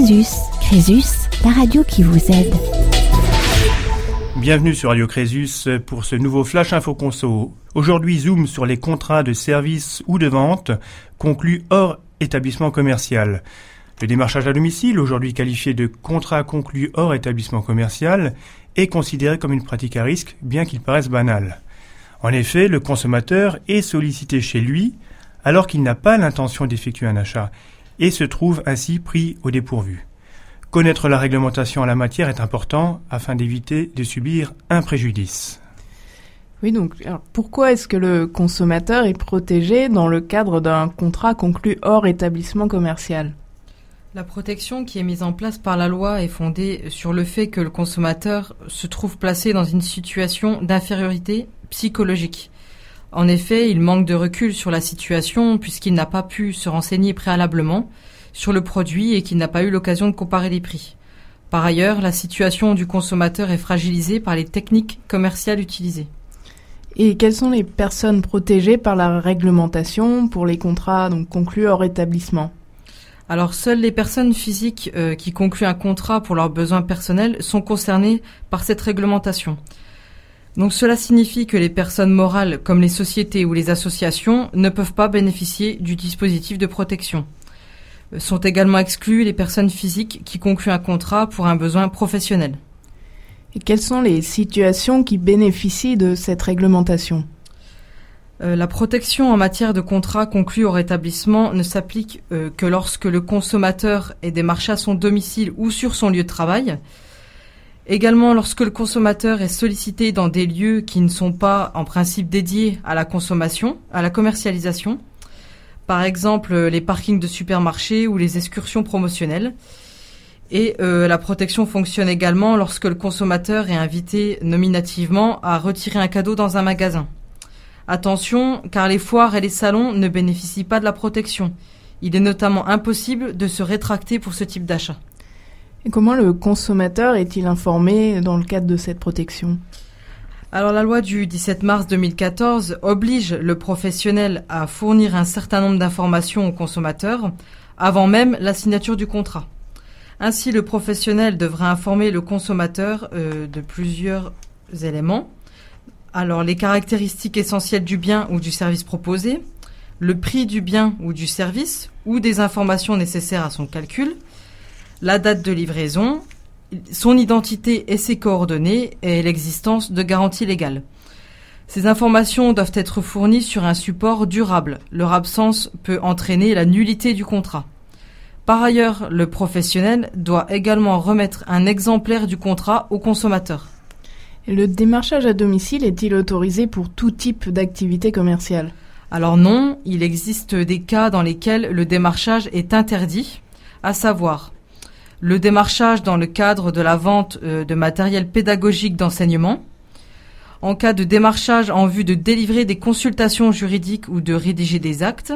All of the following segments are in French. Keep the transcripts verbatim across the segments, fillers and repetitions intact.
Crésus. Crésus, la radio qui vous aide. Bienvenue sur Radio Crésus pour ce nouveau Flash Info Conso. Aujourd'hui, zoom sur les contrats de service ou de vente conclus hors établissement commercial. Le démarchage à domicile, aujourd'hui qualifié de contrat conclu hors établissement commercial, est considéré comme une pratique à risque, bien qu'il paraisse banal. En effet, le consommateur est sollicité chez lui alors qu'il n'a pas l'intention d'effectuer un achat et se trouve ainsi pris au dépourvu. Connaître la réglementation en la matière est important afin d'éviter de subir un préjudice. Oui, donc alors pourquoi est-ce que le consommateur est protégé dans le cadre d'un contrat conclu hors établissement commercial ? La protection qui est mise en place par la loi est fondée sur le fait que le consommateur se trouve placé dans une situation d'infériorité psychologique. En effet, il manque de recul sur la situation puisqu'il n'a pas pu se renseigner préalablement sur le produit et qu'il n'a pas eu l'occasion de comparer les prix. Par ailleurs, la situation du consommateur est fragilisée par les techniques commerciales utilisées. Et quelles sont les personnes protégées par la réglementation pour les contrats donc conclus hors établissement ? Alors, seules les personnes physiques euh, qui concluent un contrat pour leurs besoins personnels sont concernées par cette réglementation. Donc, cela signifie que les personnes morales, comme les sociétés ou les associations, ne peuvent pas bénéficier du dispositif de protection. Sont également exclues les personnes physiques qui concluent un contrat pour un besoin professionnel. Et quelles sont les situations qui bénéficient de cette réglementation ? Euh, la protection en matière de contrat conclu hors établissement ne s'applique euh, que lorsque le consommateur est démarché à son domicile ou sur son lieu de travail. Également lorsque le consommateur est sollicité dans des lieux qui ne sont pas en principe dédiés à la consommation, à la commercialisation. Par exemple, les parkings de supermarchés ou les excursions promotionnelles. Et euh, la protection fonctionne également lorsque le consommateur est invité nominativement à retirer un cadeau dans un magasin. Attention, car les foires et les salons ne bénéficient pas de la protection. Il est notamment impossible de se rétracter pour ce type d'achat. Et comment le consommateur est-il informé dans le cadre de cette protection ? Alors la loi du dix-sept mars deux mille quatorze oblige le professionnel à fournir un certain nombre d'informations au consommateur avant même la signature du contrat. Ainsi, le professionnel devra informer le consommateur euh, de plusieurs éléments. Alors, les caractéristiques essentielles du bien ou du service proposé, le prix du bien ou du service ou des informations nécessaires à son calcul, la date de livraison, son identité et ses coordonnées et l'existence de garanties légales. Ces informations doivent être fournies sur un support durable. Leur absence peut entraîner la nullité du contrat. Par ailleurs, le professionnel doit également remettre un exemplaire du contrat au consommateur. Le démarchage à domicile est-il autorisé pour tout type d'activité commerciale ? Alors non, il existe des cas dans lesquels le démarchage est interdit, à savoir le démarchage dans le cadre de la vente de matériel pédagogique d'enseignement, en cas de démarchage en vue de délivrer des consultations juridiques ou de rédiger des actes,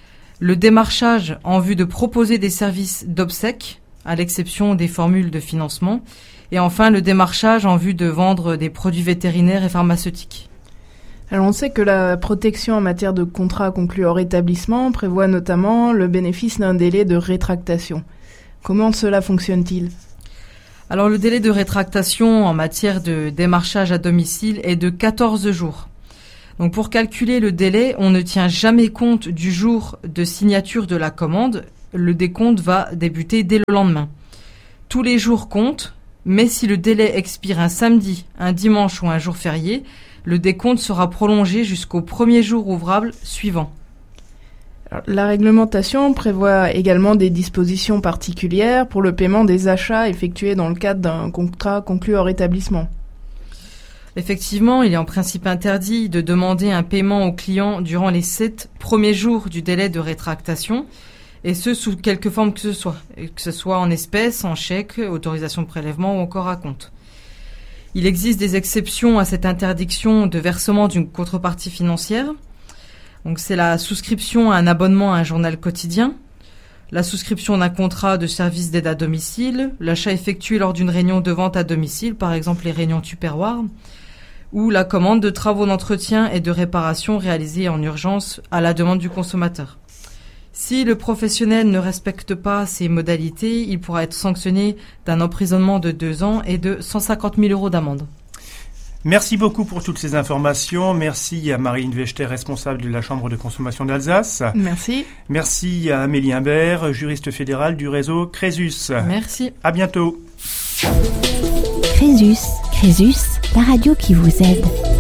le démarchage en vue de proposer des services d'obsèques, à l'exception des formules de financement, et enfin le démarchage en vue de vendre des produits vétérinaires et pharmaceutiques. Alors on sait que la protection en matière de contrat conclu hors établissement prévoit notamment le bénéfice d'un délai de rétractation. Comment cela fonctionne-t-il ? Alors le délai de rétractation en matière de démarchage à domicile est de quatorze jours. Donc pour calculer le délai, on ne tient jamais compte du jour de signature de la commande. Le décompte va débuter dès le lendemain. Tous les jours comptent, mais si le délai expire un samedi, un dimanche ou un jour férié, le décompte sera prolongé jusqu'au premier jour ouvrable suivant. Alors, la réglementation prévoit également des dispositions particulières pour le paiement des achats effectués dans le cadre d'un contrat conclu hors établissement. Effectivement, il est en principe interdit de demander un paiement au client durant les sept premiers jours du délai de rétractation, et ce sous quelque forme que ce soit, que ce soit en espèces, en chèque, autorisation de prélèvement ou encore à compte. Il existe des exceptions à cette interdiction de versement d'une contrepartie financière. Donc c'est la souscription à un abonnement à un journal quotidien, la souscription d'un contrat de service d'aide à domicile, l'achat effectué lors d'une réunion de vente à domicile, par exemple les réunions Tupperware, ou la commande de travaux d'entretien et de réparation réalisés en urgence à la demande du consommateur. Si le professionnel ne respecte pas ces modalités, il pourra être sanctionné d'un emprisonnement de deux ans et de cent cinquante mille euros d'amende. Merci beaucoup pour toutes ces informations. Merci à Marine Vechter, responsable de la Chambre de consommation d'Alsace. Merci. Merci à Amélie Imbert, juriste fédérale du réseau Crésus. Merci. À bientôt. Crésus, Crésus, la radio qui vous aide.